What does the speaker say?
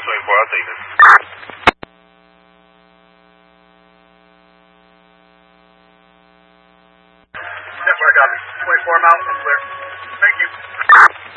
24, I'll take it. 10-4, copy. 24 Mountain, clear. Thank you.